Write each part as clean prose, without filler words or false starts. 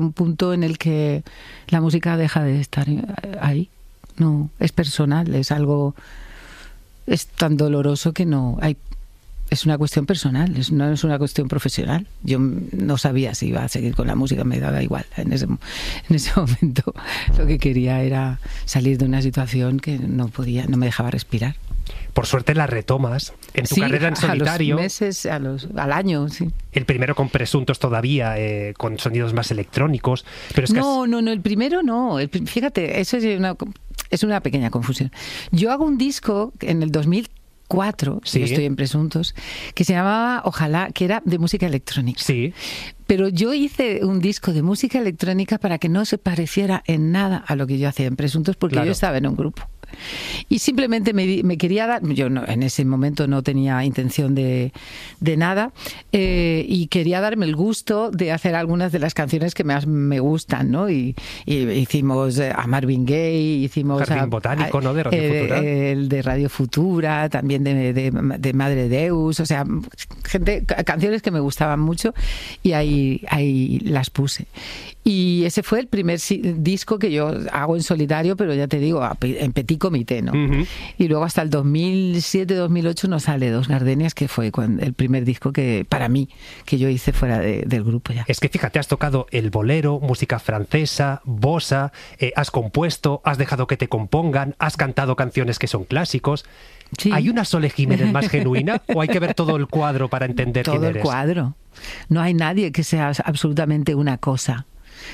un punto en el que la música deja de estar ahí. No, es personal, es algo, es tan doloroso que no hay. Es una cuestión personal, no es una cuestión profesional. Yo no sabía si iba a seguir con la música, me daba igual. En ese momento lo que quería era salir de una situación que no me dejaba respirar. Por suerte la retomas en tu carrera en solitario. A los meses, al año, sí. El primero con Presuntos todavía, con sonidos más electrónicos. Pero es que no, el primero no. Fíjate, eso es una pequeña confusión. Yo hago un disco en el 2004, sí. Yo estoy en Presuntos, que se llamaba Ojalá, que era de música electrónica. Sí. Pero yo hice un disco de música electrónica para que no se pareciera en nada a lo que yo hacía en Presuntos, porque yo estaba en un grupo. Y simplemente me quería dar, yo en ese momento no tenía intención de nada, y quería darme el gusto de hacer algunas de las canciones que más me gustan, ¿no? Y hicimos a Marvin Gaye, hicimos Jardín Botánico, ¿no? De Radio Futura. El de Radio Futura, también de Madre Deus, o sea, canciones que me gustaban mucho, y ahí las puse. Y ese fue el primer disco que yo hago en solitario, pero ya te digo, en petit comité, ¿no? Uh-huh. Y luego hasta el 2007-2008 nos sale Dos Gardenias, que fue el primer disco que para mí que yo hice fuera del grupo ya. Es que fíjate, has tocado el bolero, música francesa, bossa, has compuesto, has dejado que te compongan, has cantado canciones que son clásicos. Sí. ¿Hay una Sole Jiménez más genuina o hay que ver todo el cuadro para entender quién eres? Todo el cuadro. No hay nadie que sea absolutamente una cosa.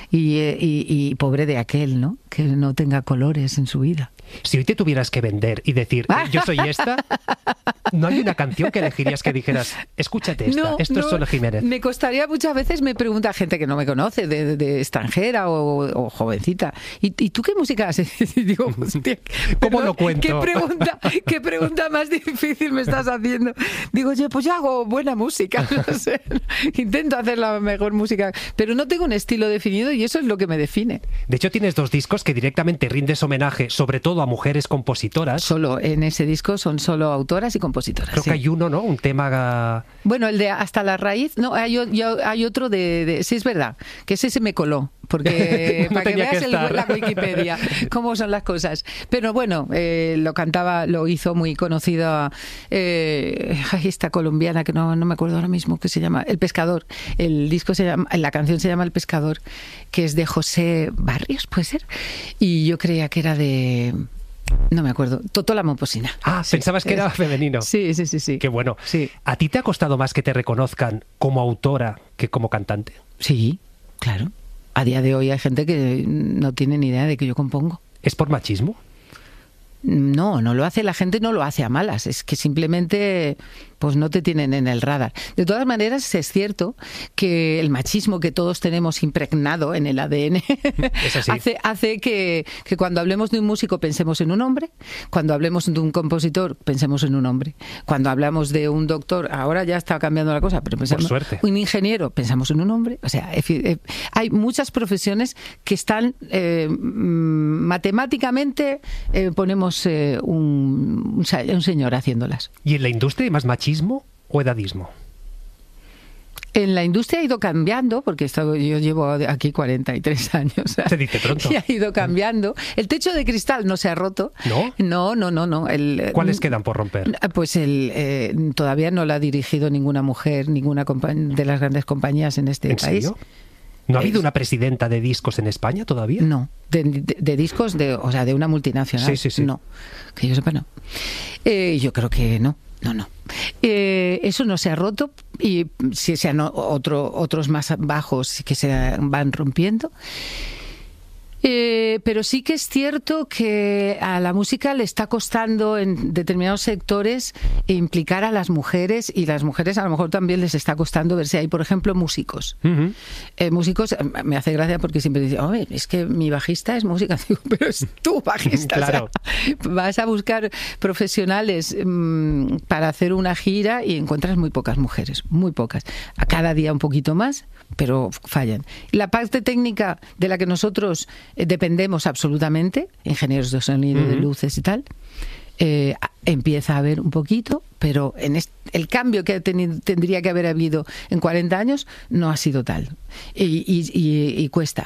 Y pobre de aquel, ¿no? Que no tenga colores en su vida. Si hoy te tuvieras que vender y decir, yo soy esta, ¿no hay una canción que elegirías que dijeras, escúchate esta, esto es Sole Jiménez? Me costaría, muchas veces me pregunta gente que no me conoce, de extranjera o jovencita, ¿y tú qué música haces? Y digo, hostia, ¿cómo lo cuento? ¿Qué pregunta más difícil me estás haciendo? Digo, pues yo hago buena música, no sé, intento hacer la mejor música, pero no tengo un estilo definido y eso es lo que me define. De hecho, tienes 2 discos que directamente rindes homenaje, sobre todo a mujeres compositoras. Solo en ese disco son solo autoras y compositoras. Creo que hay uno, ¿no? Un tema... Bueno, el de Hasta la Raíz, no, hay otro de... Sí, es verdad, que ese se me coló, porque no para que veas la Wikipedia, cómo son las cosas. Pero bueno, lo hizo muy conocida esta colombiana, que no me acuerdo ahora mismo, que se llama El Pescador. La canción se llama El Pescador, que es de José Barrios, ¿puede ser? Y yo creía que era de... No me acuerdo. Totó la Momposina. Ah, sí, pensabas que era femenino. Sí. Qué bueno. Sí. ¿A ti te ha costado más que te reconozcan como autora que como cantante? Sí, claro. A día de hoy hay gente que no tiene ni idea de que yo compongo. ¿Es por machismo? No lo hace, la gente no lo hace a malas, es que simplemente pues no te tienen en el radar. De todas maneras, es cierto que el machismo que todos tenemos impregnado en el ADN hace que cuando hablemos de un músico pensemos en un hombre, cuando hablemos de un compositor pensemos en un hombre, cuando hablamos de un doctor, ahora ya está cambiando la cosa, pero pensamos un ingeniero, pensamos en un hombre. O sea, hay muchas profesiones que están matemáticamente ponemos un señor haciéndolas. ¿Y en la industria hay más machismo o edadismo? En la industria ha ido cambiando, porque yo llevo aquí 43 años. Se dice pronto. Y ha ido cambiando. El techo de cristal no se ha roto. ¿No? No. ¿Cuáles quedan por romper? Pues todavía no la ha dirigido ninguna mujer, ninguna de las grandes compañías en este país. ¿En serio? ¿No ha habido una presidenta de discos en España todavía? No, de discos, o sea, de una multinacional. Sí. No, que yo sepa, no. Yo creo que no. Eso no se ha roto y si sean otros más bajos que se van rompiendo. Pero sí que es cierto que a la música le está costando en determinados sectores implicar a las mujeres, y las mujeres a lo mejor también les está costando ver si hay, por ejemplo, músicos. Uh-huh. Músicos, me hace gracia porque siempre dicen, es que mi bajista es música. Digo, pero es tu bajista. Claro. O sea, vas a buscar profesionales para hacer una gira y encuentras muy pocas mujeres, muy pocas. A cada día un poquito más, pero fallan. La parte técnica de la que nosotros dependemos absolutamente, ingenieros de sonido, de luces y tal, empieza a haber un poquito, pero el cambio que tendría que haber habido en 40 años no ha sido tal. Y cuesta.